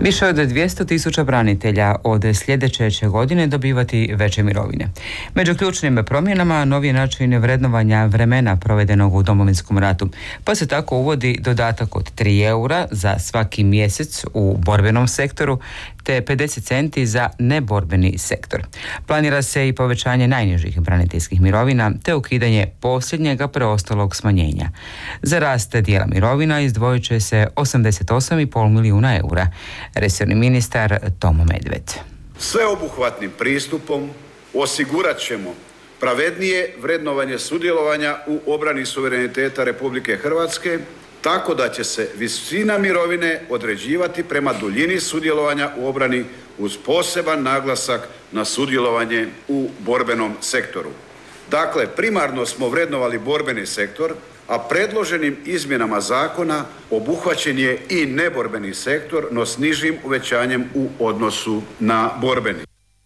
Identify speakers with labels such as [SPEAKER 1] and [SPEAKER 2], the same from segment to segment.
[SPEAKER 1] Više od 200.000 branitelja od sljedeće će godine dobivati veće mirovine. Među ključnim promjenama novi je način vrednovanja vremena provedenog u Domovinskom ratu, pa se tako uvodi dodatak od 3 eura za svaki mjesec u borbenom sektoru te 50 centi za neborbeni sektor. Planira se i povećanje najnižih braniteljskih mirovina te ukidanje posljednjega preostalog smanjenja. Za rast dijela mirovina izdvojit će se 88,5 milijuna eura. Resorni ministar Tomo Medved.
[SPEAKER 2] Sveobuhvatnim pristupom osigurat ćemo pravednije vrednovanje sudjelovanja u obrani suvereniteta Republike Hrvatske, tako da će se visina mirovine određivati prema duljini sudjelovanja u obrani uz poseban naglasak na sudjelovanje u borbenom sektoru. Dakle, primarno smo vrednovali borbeni sektor, a predloženim izmjenama zakona obuhvaćen je i neborbeni sektor, no s nižim uvećanjem u odnosu na borbeni.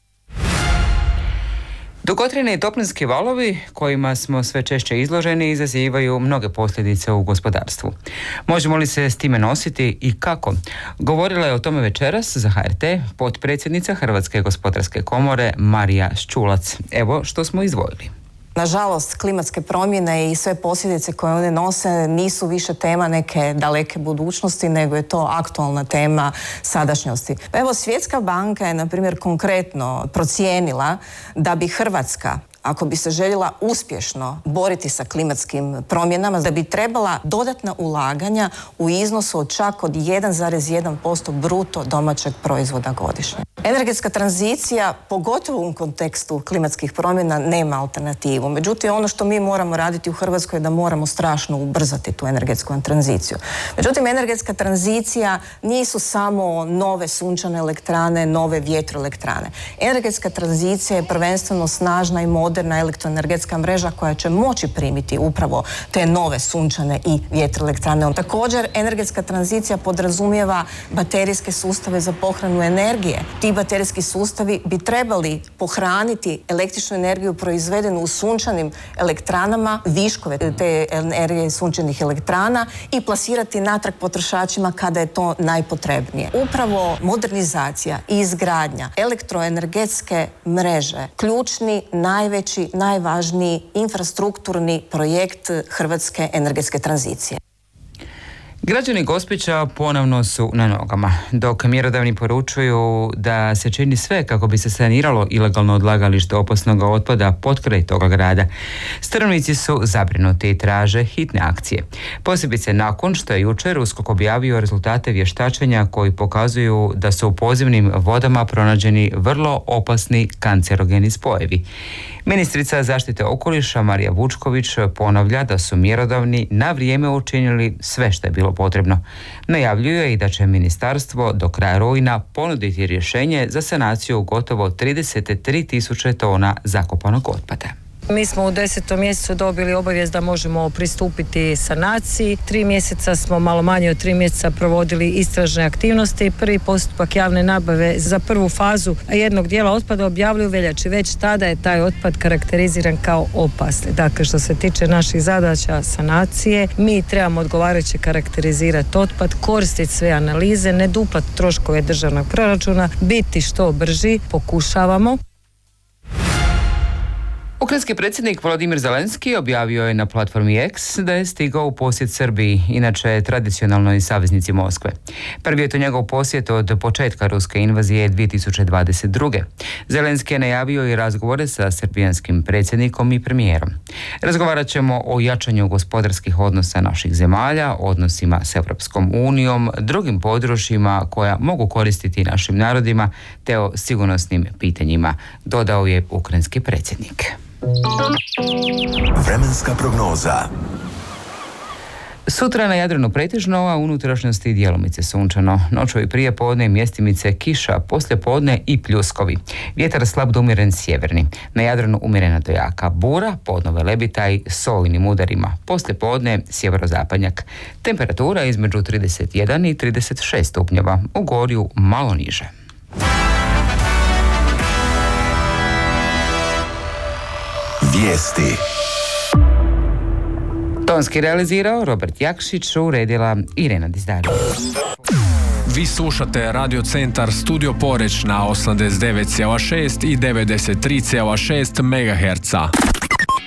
[SPEAKER 1] Dugotrajni toplinski valovi kojima smo sve češće izloženi izazivaju mnoge posljedice u gospodarstvu. Možemo li se s time nositi i kako? Govorila je o tome večeras za HRT potpredsjednica Hrvatske gospodarske komore Marija Ščulac. Evo što smo izdvojili.
[SPEAKER 3] Nažalost, klimatske promjene i sve posljedice koje one nose nisu više tema neke daleke budućnosti, nego je to aktualna tema sadašnjosti. Evo, Svjetska banka je, na primjer, konkretno procijenila da bi Hrvatska, ako bi se željela uspješno boriti sa klimatskim promjenama, da bi trebala dodatna ulaganja u iznosu od čak od 1,1% bruto domaćeg proizvoda godišnje. Energetska tranzicija, pogotovo u kontekstu klimatskih promjena, nema alternativu. Međutim, ono što mi moramo raditi u Hrvatskoj je da moramo strašno ubrzati tu energetsku tranziciju. Međutim, energetska tranzicija nisu samo nove sunčane elektrane, nove vjetroelektrane. Energetska tranzicija je prvenstveno snažna i moderna elektroenergetska mreža koja će moći primiti upravo te nove sunčane i vjetroelektrane. Također, energetska tranzicija podrazumijeva baterijske sustave za pohranu energije. Ti baterijski sustavi bi trebali pohraniti električnu energiju proizvedenu u sunčanim elektranama, viškove te energije sunčanih elektrana i plasirati natrag potrošačima kada je to najpotrebnije. Upravo modernizacija i izgradnja elektroenergetske mreže, ključni, najveći, najvažniji infrastrukturni projekt hrvatske energetske tranzicije.
[SPEAKER 1] Građani Gospića ponovno su na nogama, dok mjerodavni poručuju da se čini sve kako bi se saniralo ilegalno odlagalište opasnog otpada potkraj toga grada. Stanovnici su zabrinuti i traže hitne akcije. Posebice nakon što je jučer USKOK objavio rezultate vještačenja koji pokazuju da su u podzemnim vodama pronađeni vrlo opasni kancerogeni spojevi. Ministrica zaštite okoliša Marija Vučković ponavlja da su mjerodavni na vrijeme učinili sve što je bilo potrebno. Najavljuje i da će ministarstvo do kraja rujna ponuditi rješenje za sanaciju gotovo 33.000 tona zakopanog otpada.
[SPEAKER 4] Mi smo u 10. mjesecu dobili obavijest da možemo pristupiti sanaciji. 3 mjeseca smo, malo manje od 3 mjeseca, provodili istražne aktivnosti. Prvi postupak javne nabave za prvu fazu jednog dijela otpada objavili u veljači. Već tada je taj otpad karakteriziran kao opasni. Dakle, što se tiče naših zadaća sanacije, mi trebamo odgovarajuće karakterizirati otpad, koristiti sve analize, ne duplati troškove državnog proračuna, biti što brži, pokušavamo.
[SPEAKER 1] Ukrajinski predsjednik Volodimir Zelenski objavio je na platformi X da je stigao u posjet Srbiji, inače tradicionalnoj saveznici Moskve. Prvi je to njegov posjet od početka ruske invazije 2022. Zelenski je najavio i razgovore sa srbijanskim predsjednikom i premijerom. Razgovarat ćemo o jačanju gospodarskih odnosa naših zemalja, odnosima s Europskom unijom, drugim područjima koja mogu koristiti našim narodima, te o sigurnosnim pitanjima, dodao je ukrajinski predsjednik.
[SPEAKER 5] Vremenska prognoza.
[SPEAKER 1] Sutra na Jadranu pretežno, a unutrašnjosti djelomice sunčano. Noću i prije podne mjestimice kiša, poslije podne i pljuskovi. Vjetar slab do umjeren sjeverni. Na Jadranu umjerena do jaka bura, podnove lebitaj s olujnim udarima. Poslije podne sjeverozapadnjak. Temperatura između 31 i 36 stupnjeva. U Gorju malo niže.
[SPEAKER 5] Vijesti.
[SPEAKER 1] Tonski realizirao Robert Jakšić, uredila Irena Dizdarević.
[SPEAKER 6] Vi slušate Radio Centar Studio Poreć na 89,6 i 93,6 MHz.